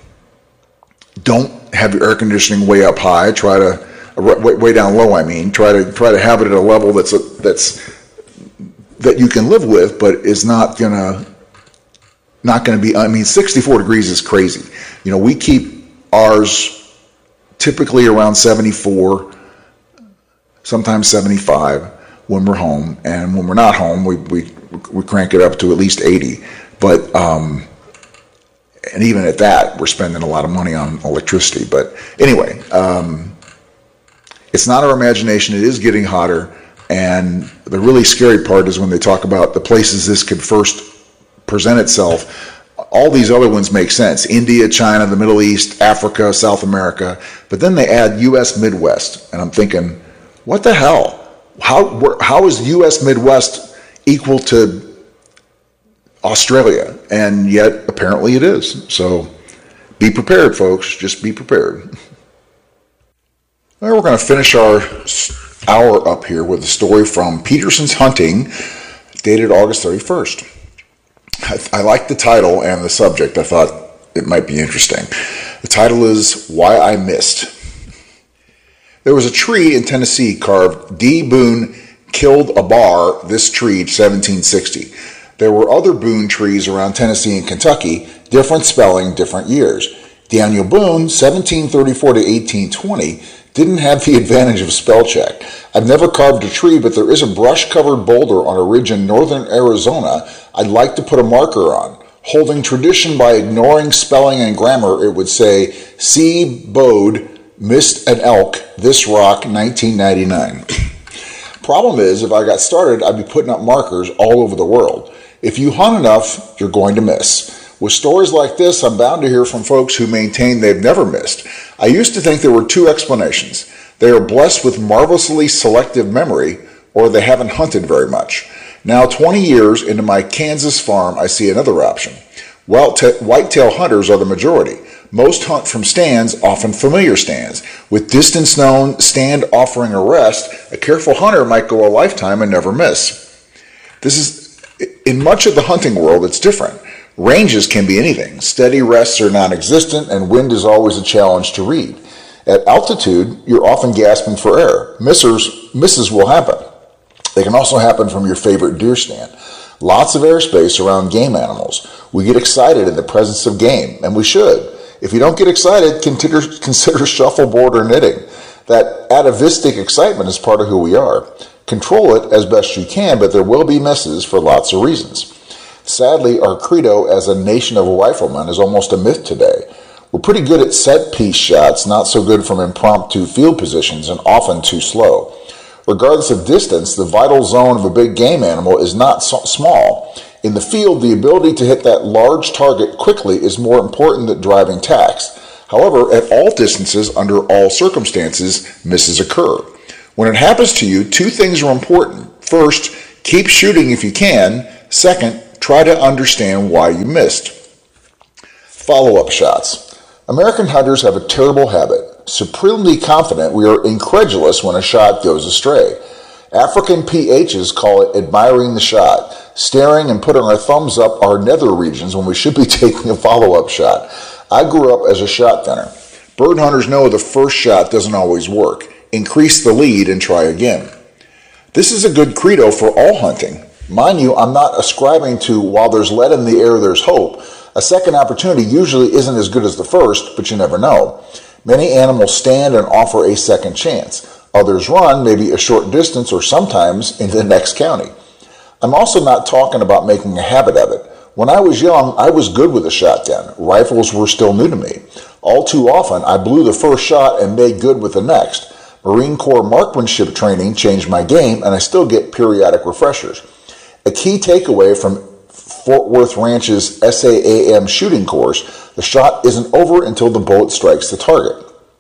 Speaker 1: don't have your air conditioning way up high. Try to, way, way down low, I mean. Try to try to have it at a level that's a, that's that you can live with, but is not gonna not gonna be. I mean, sixty-four degrees is crazy. You know, we keep ours typically around seventy-four, sometimes seventy-five. When we're home, and when we're not home, we we we crank it up to at least eighty. But um, and even at that, we're spending a lot of money on electricity. But anyway, um, it's not our imagination. It is getting hotter, and the really scary part is when they talk about the places this could first present itself. All these other ones make sense: India, China, the Middle East, Africa, South America. But then they add U S Midwest, and I'm thinking, what the hell? How how is U S Midwest equal to Australia? And yet, apparently it is. So be prepared, folks. Just be prepared. Well, we're going to finish our hour up here with a story from Peterson's Hunting, dated August thirty-first. I, I like the title and the subject. I thought it might be interesting. The title is Why I Missed. There was a tree in Tennessee carved, D. Boone killed a bar, this tree, seventeen sixty. There were other Boone trees around Tennessee and Kentucky, different spelling, different years. Daniel Boone, seventeen thirty-four to eighteen twenty, didn't have the advantage of spell check. I've never carved a tree, but there is a brush-covered boulder on a ridge in northern Arizona I'd like to put a marker on. Holding tradition by ignoring spelling and grammar, it would say, C. Bode, missed an elk, this rock, nineteen ninety-nine. Problem is, if I got started, I'd be putting up markers all over the world. If you hunt enough, you're going to miss. With stories like this, I'm bound to hear from folks who maintain they've never missed. I used to think there were two explanations. They are blessed with marvelously selective memory, or they haven't hunted very much. Now, twenty years into my Kansas farm, I see another option. Whitetail hunters are the majority. Most hunt from stands, often familiar stands. With distance known, stand offering a rest, a careful hunter might go a lifetime and never miss. This is, in much of the hunting world, it's different. Ranges can be anything. Steady rests are non-existent, and wind is always a challenge to read. At altitude, you're often gasping for air. Missers, misses will happen. They can also happen from your favorite deer stand. Lots of airspace around game animals. We get excited in the presence of game, and we should. If you don't get excited, consider, consider shuffleboard or knitting. That atavistic excitement is part of who we are. Control it as best you can, but there will be misses for lots of reasons. Sadly, our credo as a nation of riflemen is almost a myth today. We're pretty good at set-piece shots, not so good from impromptu field positions, and often too slow. Regardless of distance, the vital zone of a big game animal is not so small. In the field, the ability to hit that large target quickly is more important than driving tacks. However, at all distances, under all circumstances, misses occur. When it happens to you, two things are important. First, keep shooting if you can. Second, try to understand why you missed. Follow-up shots. American hunters have a terrible habit. Supremely confident, we are incredulous when a shot goes astray. African P Hs call it admiring the shot. Staring and putting our thumbs up are nether regions when we should be taking a follow-up shot. I grew up as a shotgunner. Bird hunters know the first shot doesn't always work. Increase the lead and try again. This is a good credo for all hunting. Mind you, I'm not ascribing to while there's lead in the air, there's hope. A second opportunity usually isn't as good as the first, but you never know. Many animals stand and offer a second chance. Others run, maybe a short distance or sometimes into the next county. I'm also not talking about making a habit of it. When I was young, I was good with a shotgun. Rifles were still new to me. All too often, I blew the first shot and made good with the next. Marine Corps marksmanship training changed my game, and I still get periodic refreshers. A key takeaway from Fort Worth Ranch's S A A M shooting course, the shot isn't over until the bullet strikes the target.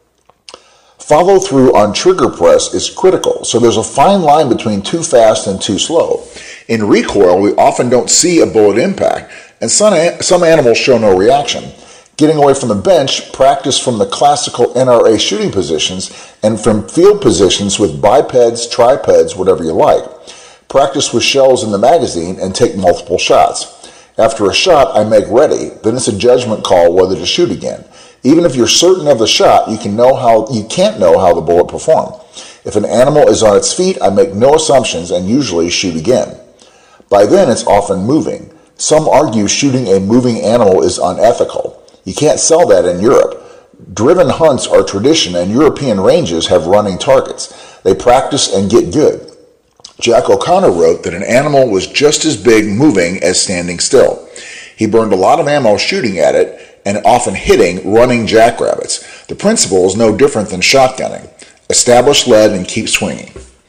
Speaker 1: Follow through on trigger press is critical, so there's a fine line between too fast and too slow. In recoil, we often don't see a bullet impact, and some, some animals show no reaction. Getting away from the bench, practice from the classical N R A shooting positions and from field positions with bipeds, tripeds, whatever you like. Practice with shells in the magazine and take multiple shots. After a shot, I make ready. Then it's a judgment call whether to shoot again. Even if you're certain of the shot, you can know how you can't know how the bullet performed. If an animal is on its feet, I make no assumptions and usually shoot again. By then, it's often moving. Some argue shooting a moving animal is unethical. You can't sell that in Europe. Driven hunts are tradition, and European ranges have running targets. They practice and get good. Jack O'Connor wrote that an animal was just as big moving as standing still. He burned a lot of ammo shooting at it and often hitting running jackrabbits. The principle is no different than shotgunning. Establish lead and keep swinging.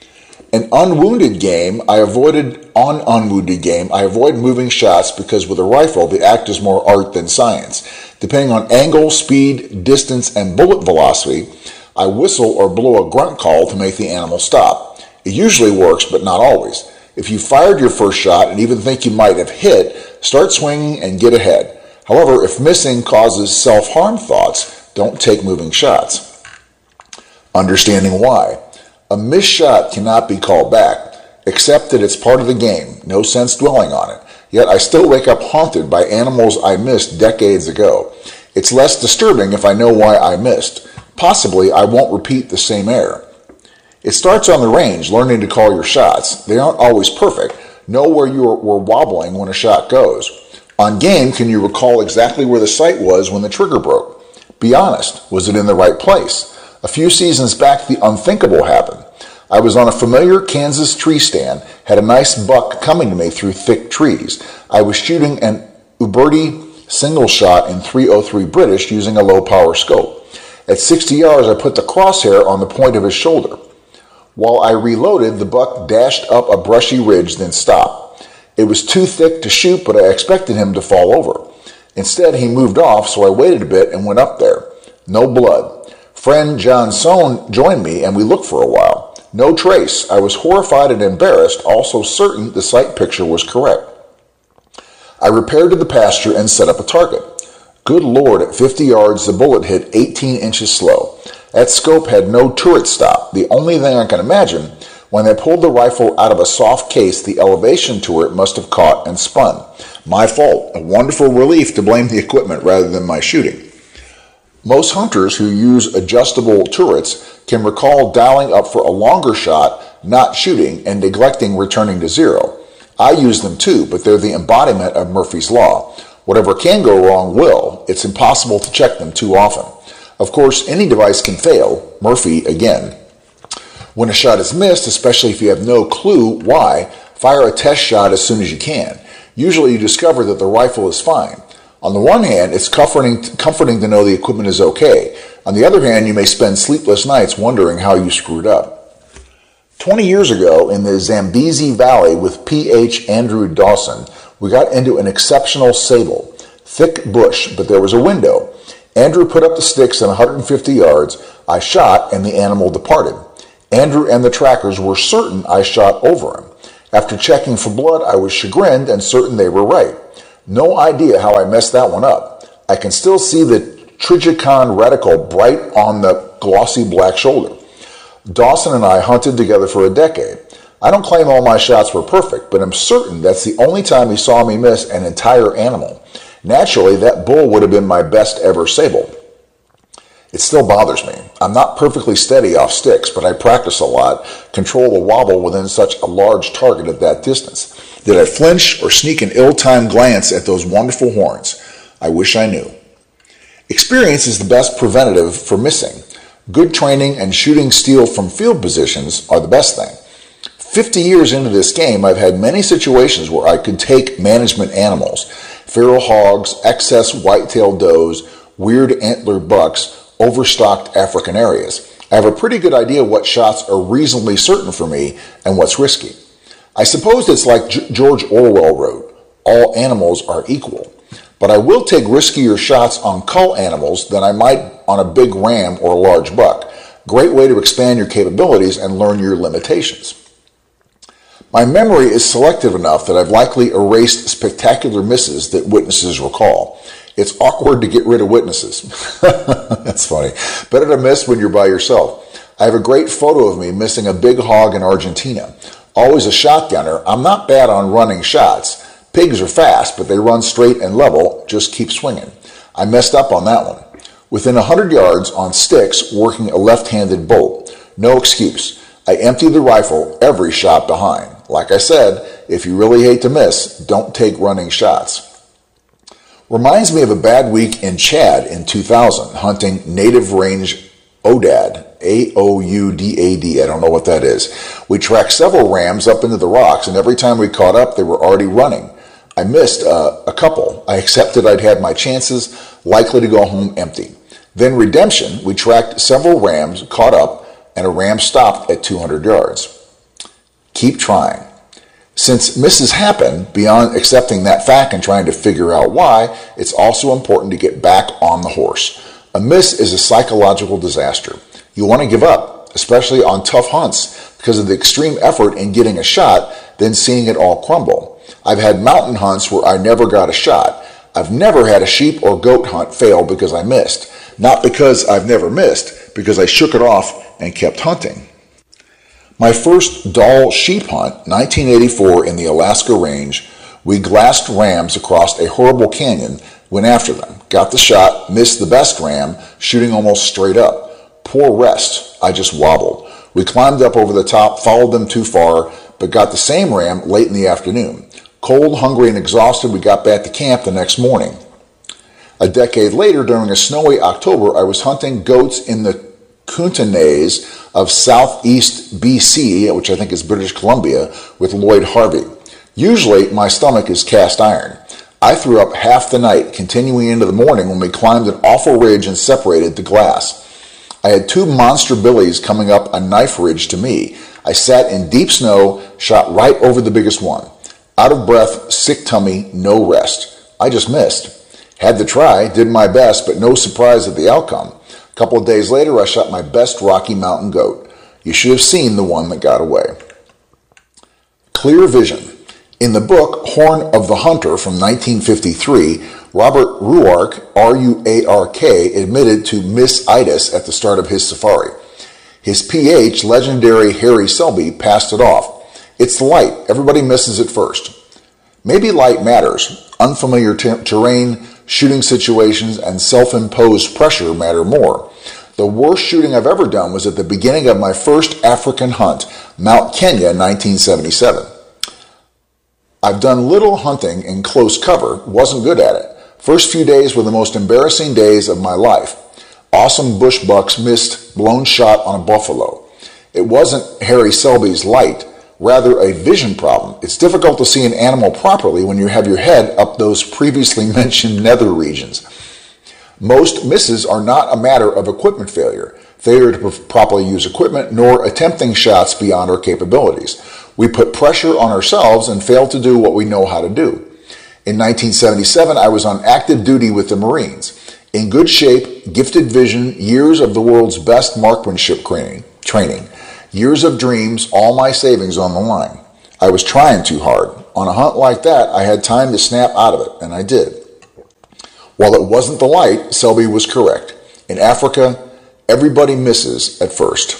Speaker 1: An unwounded game, I avoided, on unwounded game, I avoid moving shots because with a rifle, the act is more art than science. Depending on angle, speed, distance, and bullet velocity, I whistle or blow a grunt call to make the animal stop. It usually works, but not always. If you fired your first shot and even think you might have hit, start swinging and get ahead. However, if missing causes self-harm thoughts, don't take moving shots. Understanding why. A missed shot cannot be called back. Accept that it's part of the game. No sense dwelling on it. Yet I still wake up haunted by animals I missed decades ago. It's less disturbing if I know why I missed. Possibly I won't repeat the same error. It starts on the range, learning to call your shots. They aren't always perfect. Know where you were wobbling when a shot goes. On game, can you recall exactly where the sight was when the trigger broke? Be honest. Was it in the right place? A few seasons back, the unthinkable happened. I was on a familiar Kansas tree stand, had a nice buck coming to me through thick trees. I was shooting an Uberti single shot in three oh three British using a low-power scope. At sixty yards, I put the crosshair on the point of his shoulder. While I reloaded, the buck dashed up a brushy ridge, then stopped. It was too thick to shoot, but I expected him to fall over. Instead, he moved off, so I waited a bit and went up there. No blood. Friend John Sohn joined me, and we looked for a while. No trace. I was horrified and embarrassed, also certain the sight picture was correct. I repaired to the pasture and set up a target. Good Lord, at fifty yards, the bullet hit eighteen inches slow. That scope had no turret stop. The only thing I can imagine, when they pulled the rifle out of a soft case, the elevation turret must have caught and spun. My fault. A wonderful relief to blame the equipment rather than my shooting. Most hunters who use adjustable turrets can recall dialing up for a longer shot, not shooting, and neglecting returning to zero. I use them too, but they're the embodiment of Murphy's Law. Whatever can go wrong will. It's impossible to check them too often. Of course, any device can fail. Murphy again. When a shot is missed, especially if you have no clue why, fire a test shot as soon as you can. Usually you discover that the rifle is fine. On the one hand, it's comforting, comforting to know the equipment is okay. On the other hand, you may spend sleepless nights wondering how you screwed up. twenty years ago, in the Zambezi Valley with P H Andrew Dawson, we got into an exceptional sable. Thick bush, but there was a window. Andrew put up the sticks at one hundred fifty yards. I shot, and the animal departed. Andrew and the trackers were certain I shot over him. After checking for blood, I was chagrined and certain they were right. No idea how I messed that one up. I can still see the Trigicon reticle bright on the glossy black shoulder. Dawson and I hunted together for a decade. I don't claim all my shots were perfect, but I'm certain that's the only time he saw me miss an entire animal. Naturally, that bull would have been my best ever sable. It still bothers me. I'm not perfectly steady off sticks, but I practice a lot, control the wobble within such a large target at that distance. Did I flinch or sneak an ill-timed glance at those wonderful horns? I wish I knew. Experience is the best preventative for missing. Good training and shooting steel from field positions are the best thing. Fifty years into this game, I've had many situations where I could take management animals, feral hogs, excess white-tailed does, weird antler bucks, overstocked African areas. I have a pretty good idea what shots are reasonably certain for me and what's risky. I suppose it's like G- George Orwell wrote, all animals are equal. But I will take riskier shots on cull animals than I might on a big ram or a large buck. Great way to expand your capabilities and learn your limitations. My memory is selective enough that I've likely erased spectacular misses that witnesses recall. It's awkward to get rid of witnesses. That's funny. Better to miss when you're by yourself. I have a great photo of me missing a big hog in Argentina. Always a shotgunner, I'm not bad on running shots. Pigs are fast, but they run straight and level, just keep swinging. I messed up on that one. Within one hundred yards on sticks, working a left-handed bolt. No excuse. I empty the rifle every shot behind. Like I said, if you really hate to miss, don't take running shots. Reminds me of a bad week in Chad in two thousand, hunting native range Odad, A O U D A D, I don't know what that is. We tracked several rams up into the rocks, and every time we caught up, they were already running. I missed uh, a couple. I accepted I'd had my chances, likely to go home empty. Then redemption, we tracked several rams, caught up, and a ram stopped at two hundred yards. Keep trying. Since misses happen, beyond accepting that fact and trying to figure out why, it's also important to get back on the horse. A miss is a psychological disaster. You want to give up, especially on tough hunts, because of the extreme effort in getting a shot, then seeing it all crumble. I've had mountain hunts where I never got a shot. I've never had a sheep or goat hunt fail because I missed. Not because I've never missed, because I shook it off and kept hunting. My first Dall sheep hunt, nineteen eighty-four, in the Alaska Range, we glassed rams across a horrible canyon, went after them, got the shot, missed the best ram, shooting almost straight up. Poor rest, I just wobbled. We climbed up over the top, followed them too far, but got the same ram late in the afternoon. Cold, hungry, and exhausted, we got back to camp the next morning. A decade later, during a snowy October, I was hunting goats in the Kootenays of southeast B C, which I think is British Columbia, with Lloyd Harvey. Usually, my stomach is cast iron. I threw up half the night, continuing into the morning when we climbed an awful ridge and separated to glass. I had two monster billies coming up a knife ridge to me. I sat in deep snow, shot right over the biggest one. Out of breath, sick tummy, no rest. I just missed. Had to try, did my best, but no surprise at the outcome. A couple of days later, I shot my best Rocky Mountain goat. You should have seen the one that got away. Clear vision. In the book Horn of the Hunter from nineteen fifty-three, Robert Ruark, R U A R K, admitted to miss-itis at the start of his safari. His P H, legendary Harry Selby, passed it off. It's the light. Everybody misses it first. Maybe light matters. Unfamiliar ter- terrain, shooting situations, and self-imposed pressure matter more. The worst shooting I've ever done was at the beginning of my first African hunt, Mount Kenya, nineteen seventy-seven. I've done little hunting in close cover, wasn't good at it. First few days were the most embarrassing days of my life. Awesome bush bucks missed blown shot on a buffalo. It wasn't Harry Selby's light. rather a vision problem. It's difficult to see an animal properly when you have your head up those previously mentioned nether regions. Most misses are not a matter of equipment failure, failure to properly use equipment, nor attempting shots beyond our capabilities. We put pressure on ourselves and fail to do what we know how to do. In nineteen seventy-seven, I was on active duty with the Marines. In good shape, gifted vision, years of the world's best marksmanship training, years of dreams, all my savings on the line. I was trying too hard. On a hunt like that, I had time to snap out of it, and I did. While it wasn't the light, Selby was correct. In Africa, everybody misses at first.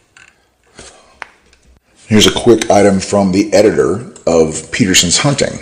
Speaker 1: Here's a quick item from the editor of Peterson's Hunting.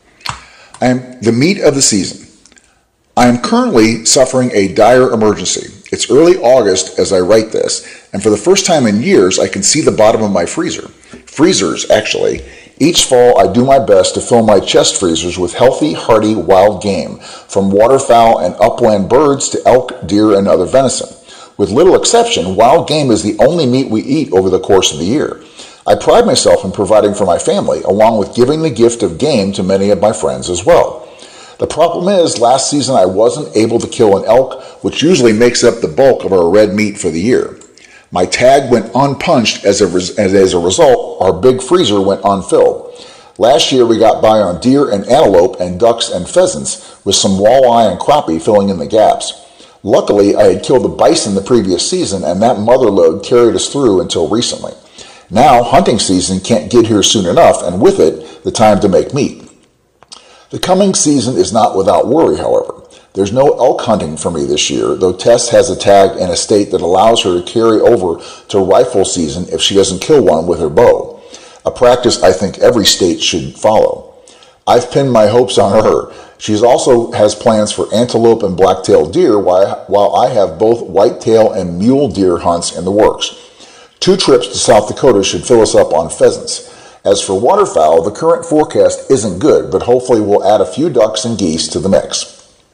Speaker 1: I am the meat of the season. I am currently suffering a dire emergency. It's early August as I write this, and for the first time in years, I can see the bottom of my freezer. Freezers, actually. Each fall, I do my best to fill my chest freezers with healthy, hearty, wild game, from waterfowl and upland birds to elk, deer, and other venison. With little exception, wild game is the only meat we eat over the course of the year. I pride myself in providing for my family, along with giving the gift of game to many of my friends as well. The problem is, last season I wasn't able to kill an elk, which usually makes up the bulk of our red meat for the year. My tag went unpunched as a, res- as a result, our big freezer went unfilled. Last year we got by on deer and antelope and ducks and pheasants, with some walleye and crappie filling in the gaps. Luckily, I had killed a bison the previous season, and that mother lode carried us through until recently. Now, hunting season can't get here soon enough, and with it, the time to make meat. The coming season is not without worry, however. There's no elk hunting for me this year, though Tess has a tag in a state that allows her to carry over to rifle season if she doesn't kill one with her bow, a practice I think every state should follow. I've pinned my hopes on her. She also has plans for antelope and black-tailed deer, while I have both whitetail and mule deer hunts in the works. Two trips to South Dakota should fill us up on pheasants. As for waterfowl, the current forecast isn't good, but hopefully we'll add a few ducks and geese to the mix.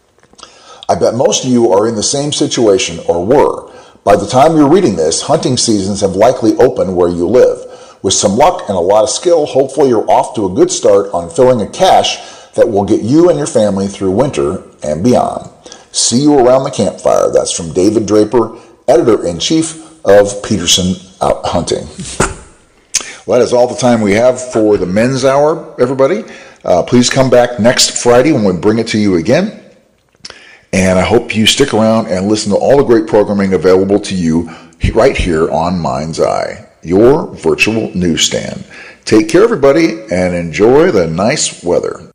Speaker 1: I bet most of you are in the same situation or were. By the time you're reading this, hunting seasons have likely opened where you live. With some luck and a lot of skill, hopefully you're off to a good start on filling a cache that will get you and your family through winter and beyond. See you around the campfire. That's from David Draper, Editor-in-Chief of Peterson Out Hunting. Well, that is all the time we have for the Men's Hour, everybody. Uh, please come back next Friday when we bring it to you again. And I hope you stick around and listen to all the great programming available to you right here on Mind's Eye, your virtual newsstand. Take care, everybody, and enjoy the nice weather.